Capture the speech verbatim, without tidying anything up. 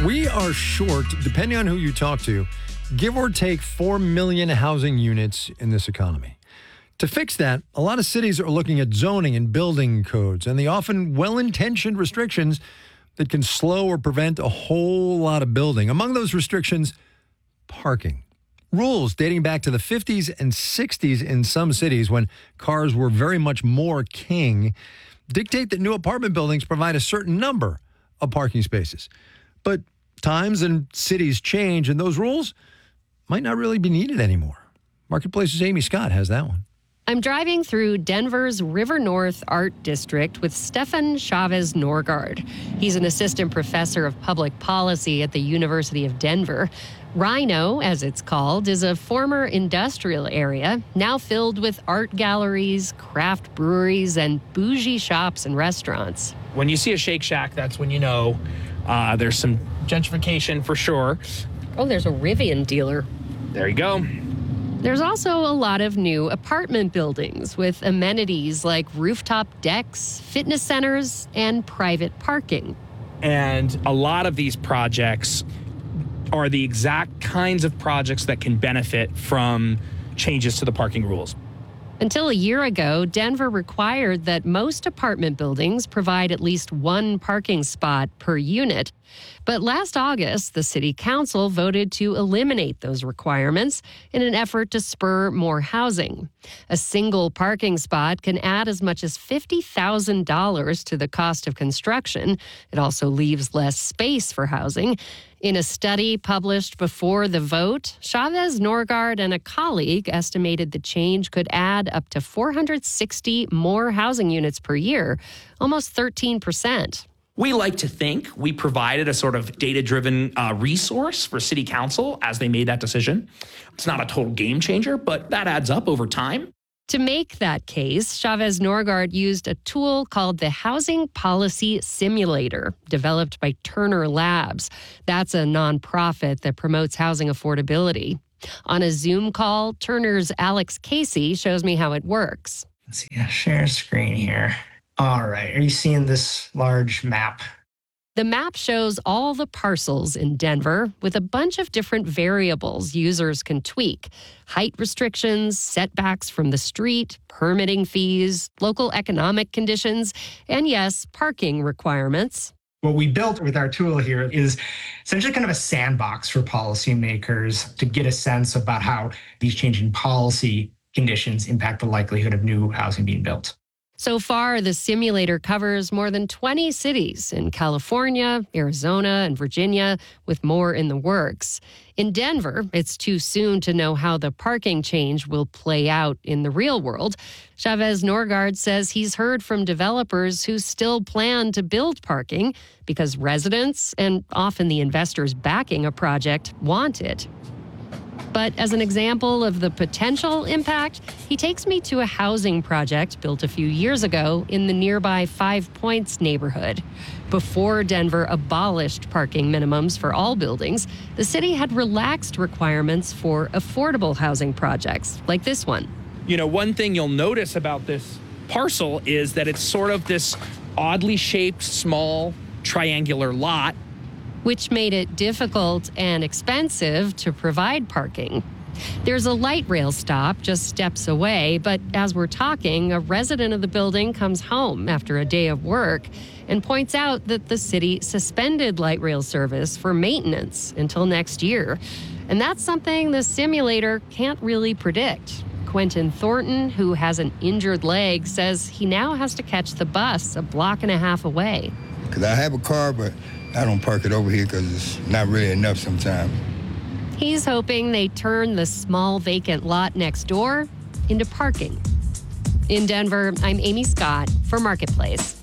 We are short, depending on who you talk to, give or take four million housing units in this economy. To fix that, a lot of cities are looking at zoning and building codes and the often well-intentioned restrictions that can slow or prevent a whole lot of building. Among those restrictions, parking. Rules dating back to the fifties and sixties in some cities when cars were very much more king dictate that new apartment buildings provide a certain number of parking spaces. But times and cities change, and those rules might not really be needed anymore. Marketplace's Amy Scott has that one. I'm driving through Denver's River North Art District with Stefan Chavez Norgaard. He's an assistant professor of public policy at the University of Denver. Rhino, as it's called, is a former industrial area, now filled with art galleries, craft breweries, and bougie shops and restaurants. When you see a Shake Shack, that's when you know uh, there's some gentrification for sure. Oh, there's a Rivian dealer. There you go. There's also a lot of new apartment buildings with amenities like rooftop decks, fitness centers, and private parking. And a lot of these projects are the exact kinds of projects that can benefit from changes to the parking rules. Until a year ago, Denver required that most apartment buildings provide at least one parking spot per unit. But last August, the city council voted to eliminate those requirements in an effort to spur more housing. A single parking spot can add as much as fifty thousand dollars to the cost of construction. It also leaves less space for housing. In a study published before the vote, Chavez Norgaard and a colleague estimated the change could add up to four hundred sixty more housing units per year, almost thirteen percent. We like to think we provided a sort of data-driven uh, resource for city council as they made that decision. It's not a total game changer, but that adds up over time. To make that case, Chavez Norgaard used a tool called the Housing Policy Simulator, developed by Turner Labs. That's a nonprofit that promotes housing affordability. On a Zoom call, Turner's Alex Casey shows me how it works. Let's see, I'll share screen here. All right, are you seeing this large map? The map shows all the parcels in Denver with a bunch of different variables users can tweak. Height restrictions, setbacks from the street, permitting fees, local economic conditions, and yes, parking requirements. What we built with our tool here is essentially kind of a sandbox for policymakers to get a sense about how these changing policy conditions impact the likelihood of new housing being built. So far, the simulator covers more than twenty cities in California, Arizona, and Virginia, with more in the works. In Denver, it's too soon to know how the parking change will play out in the real world. Chavez Norgaard says he's heard from developers who still plan to build parking because residents, and often the investors backing a project, want it. But as an example of the potential impact, he takes me to a housing project built a few years ago in the nearby Five Points neighborhood. Before Denver abolished parking minimums for all buildings, the city had relaxed requirements for affordable housing projects, like this one. You know, one thing you'll notice about this parcel is that it's sort of this oddly shaped, small, triangular lot, which made it difficult and expensive to provide parking. There's a light rail stop just steps away, but as we're talking, a resident of the building comes home after a day of work and points out that the city suspended light rail service for maintenance until next year. And that's something the simulator can't really predict. Quentin Thornton, who has an injured leg, says he now has to catch the bus a block and a half away. Because I have a car, but I don't park it over here because it's not really enough sometimes. He's hoping they turn the small vacant lot next door into parking. In Denver, I'm Amy Scott for Marketplace.